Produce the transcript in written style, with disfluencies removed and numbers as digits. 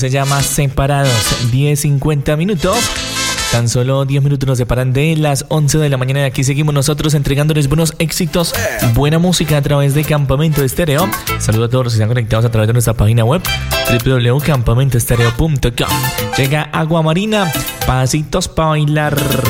Se llama Separados, 10:50 minutos. Tan solo 10 minutos nos separan de las 11 de la mañana y aquí seguimos nosotros entregándoles buenos éxitos, buena música a través de Campamento Estéreo. Saludos a todos los que están conectados a través de nuestra página web www.campamentoestereo.com. Llega Agua Marina, pasitos para bailar.